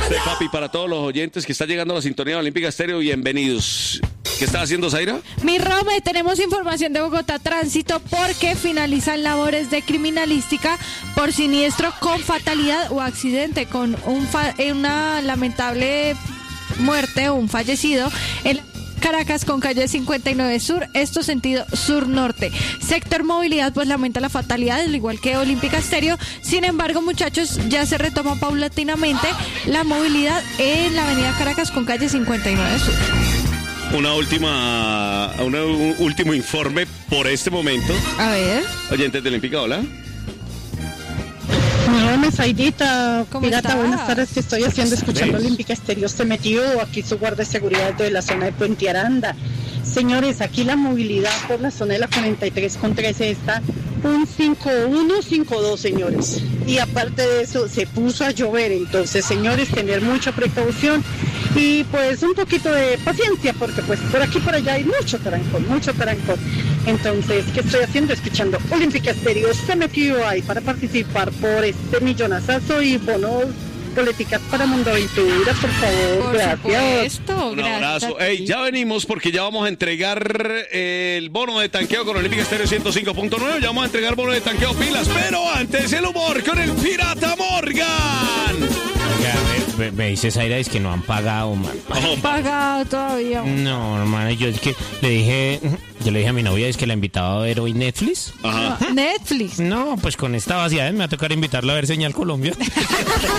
usted, papi, para todos los oyentes que están llegando a la sintonía Olímpica Estéreo, bienvenidos. ¿Qué está haciendo, Zaira? Mi Rome, tenemos información de Bogotá Tránsito porque finalizan labores de criminalística por siniestro con fatalidad o accidente con una lamentable muerte o un fallecido en Caracas con calle 59 Sur, esto sentido sur-norte. Sector movilidad pues lamenta la fatalidad, al igual que Olímpica Estéreo. Sin embargo, muchachos, ya se retoma paulatinamente la movilidad en la avenida Caracas con calle 59 Sur. Un último informe por este momento. A ver. Oyentes de Olímpica, hola. Hola, Zaidita, pirata, está? buenas tardes, que estoy haciendo escuchando Olímpica Estéreo. Se metió aquí su guardia de seguridad de la zona de Puente Aranda. Señores, aquí la movilidad por la zona de la 43 con 13 está un 5-1-5-2, señores. Y aparte de eso, se puso a llover. Entonces, señores, tener mucha precaución y pues un poquito de paciencia, porque pues por aquí y por allá hay mucho trancón. Entonces, ¿qué estoy haciendo? Escuchando Olímpica Estéreo. Se metió ahí para participar por este millonazazo y bonos, políticas para Mundo Aventura, por favor. Por gracias. supuesto, Un abrazo. Ey, ya venimos porque ya vamos a entregar el bono de tanqueo con Olímpica Estéreo 105.9. Ya vamos a entregar bono de tanqueo pilas, pero antes el humor con el Pirata Morgan. Oiga, me dice Zaira, es que no han pagado, man. Pagado todavía. No, hermano, yo es que le dije a mi novia, es que la invitaba a ver hoy Netflix. Ajá. Netflix. No, pues con esta vaciedad me va a tocar invitarla a ver Señal Colombia.